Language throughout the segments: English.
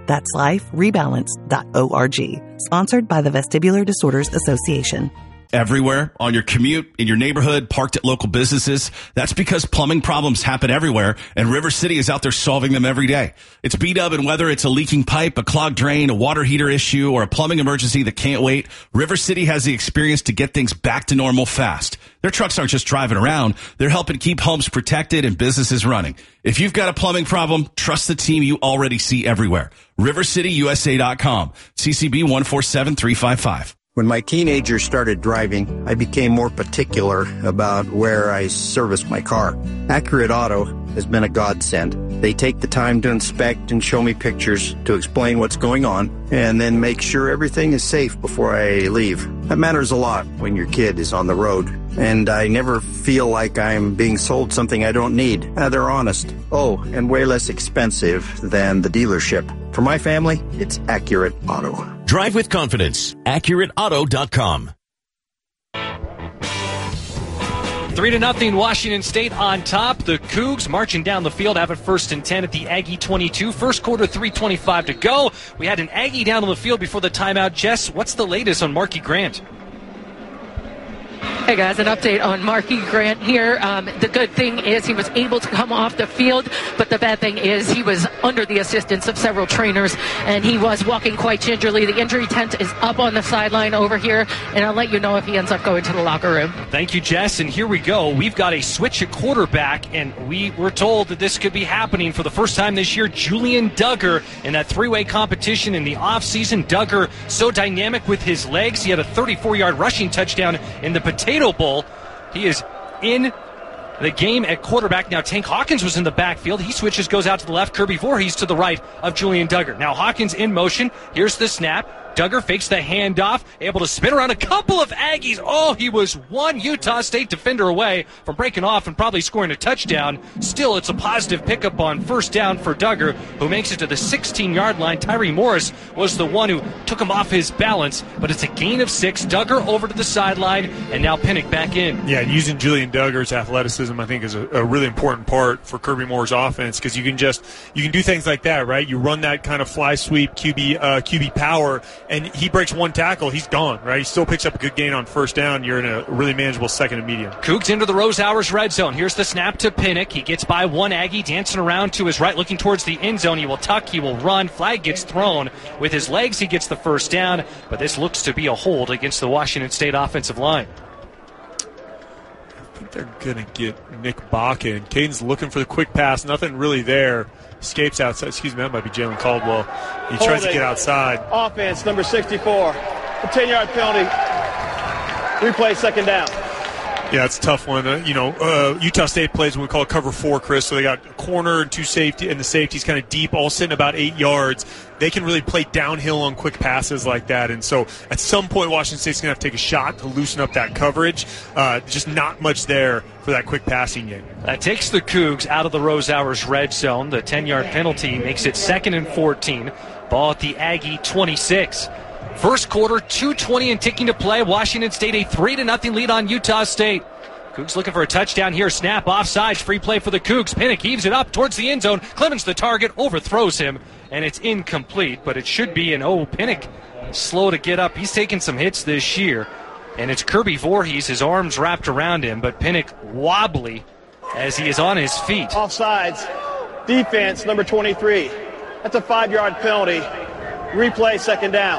That's liferebalance.org. Sponsored by the Vestibular Disorders Association. Everywhere, on your commute, in your neighborhood, parked at local businesses. That's because plumbing problems happen everywhere, and River City is out there solving them every day. It's B-Dub, and whether it's a leaking pipe, a clogged drain, a water heater issue, or a plumbing emergency that can't wait, River City has the experience to get things back to normal fast. Their trucks aren't just driving around. They're helping keep homes protected and businesses running. If you've got a plumbing problem, trust the team you already see everywhere. RiverCityUSA.com. CCB 147355. When my teenagers started driving, I became more particular about where I service my car. Accurate Auto has been a godsend. They take the time to inspect and show me pictures to explain what's going on, and then make sure everything is safe before I leave. That matters a lot when your kid is on the road, and I never feel like I'm being sold something I don't need. They're honest. Oh, and way less expensive than the dealership. For my family, it's Accurate Auto. Drive with confidence. AccurateAuto.com. 3-0, Washington State on top. The Cougs marching down the field, have it 1st and 10 at the Aggie 22. First quarter, 3:25 to go. We had an Aggie down on the field before the timeout. Jess, what's the latest on Marky Grant? Hey guys, an update on Marky Grant here. The good thing is he was able to come off the field, but the bad thing is he was under the assistance of several trainers, and he was walking quite gingerly. The injury tent is up on the sideline over here, and I'll let you know if he ends up going to the locker room. Thank you, Jess, and here we go. We've got a switch at quarterback, and we were told that this could be happening for the first time this year. Julian Duggar in that three-way competition in the offseason. Duggar so dynamic with his legs. He had a 34-yard rushing touchdown in the Potato Bowl. He is in the game at quarterback. Now Tank Hawkins was in the backfield. He switches, goes out to the left. Kirby Voorhees to the right of Julian Duggar. Now Hawkins in motion. Here's the snap. Duggar fakes the handoff, able to spin around a couple of Aggies. Oh, he was one Utah State defender away from breaking off and probably scoring a touchdown. Still, it's a positive pickup on first down for Duggar, who makes it to the 16-yard line. Tyree Morris was the one who took him off his balance, but it's a gain of 6. Duggar over to the sideline, and now Pinnock back in. Yeah, and using Julian Duggar's athleticism, I think, is a really important part for Kirby Moore's offense, because you can do things like that, right? You run that kind of fly sweep QB power, and he breaks one tackle, he's gone, right? He still picks up a good gain on first down. You're in a really manageable second and medium. Cougs into the Rose Hours red zone. Here's the snap to Pinnock. He gets by one Aggie, dancing around to his right, looking towards the end zone. He will tuck, he will run. Flag gets thrown. With his legs, he gets the first down, but this looks to be a hold against the Washington State offensive line. I think they're going to get Nick Baca. Caden's looking for the quick pass. Nothing really there. Escapes outside. Excuse me, that might be Jalen Caldwell. He tries to get outside. Offense, number 64. A 10-yard penalty. Replay, second down. Yeah, it's a tough one. Utah State plays what we call cover 4, Chris. So they got a corner and two safety, and the safety's kind of deep, all sitting about 8 yards. They can really play downhill on quick passes like that. And so at some point, Washington State's going to have to take a shot to loosen up that coverage. Just not much there for that quick passing game. That takes the Cougs out of the Rose Hours red zone. The 10-yard penalty makes it 2nd and 14. Ball at the Aggie 26. First quarter, 2:20 and ticking to play. Washington State a 3-0 lead on Utah State. Cougs looking for a touchdown here. Snap offsides. Free play for the Cougs. Pinnock heaves it up towards the end zone. Clemens, the target, overthrows him, and it's incomplete. But it should be Pinnock slow to get up. He's taken some hits this year, and it's Kirby Voorhees. His arms wrapped around him, but Pinnock wobbly as he is on his feet. Offsides. Defense, number 23. That's a 5-yard penalty. Replay, second down.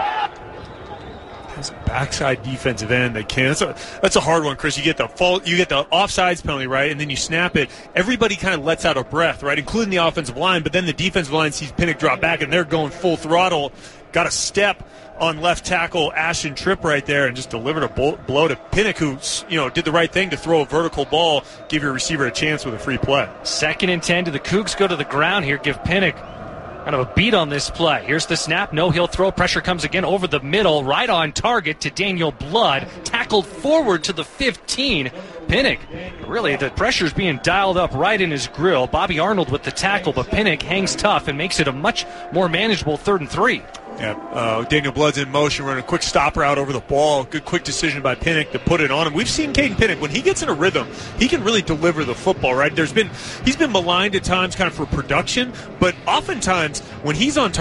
That's a backside defensive end. They can. That's a hard one, Chris. You get the offsides penalty, right, and then you snap it. Everybody kind of lets out a breath, right, including the offensive line. But then the defensive line sees Pinnock drop back, and they're going full throttle. Got a step on left tackle Ashton Tripp right there, and just delivered a blow to Pinnock, who did the right thing to throw a vertical ball, give your receiver a chance with a free play. 2nd and 10 to the Cougs. Go to the ground here. Give Pinnock kind of a beat on this play. Here's the snap. No, he'll throw. Pressure comes again over the middle. Right on target to Daniel Blood. Tackled forward to the 15. Pinnock, really, the pressure's being dialed up right in his grill. Bobby Arnold with the tackle, but Pinnock hangs tough and makes it a much more manageable 3rd and 3. Yeah, Daniel Blood's in motion, running a quick stop route over the ball. Good quick decision by Pinnock to put it on him. We've seen Caden Pinnock, when he gets in a rhythm, he can really deliver the football, right? He's been maligned at times kind of for production, but oftentimes when he's on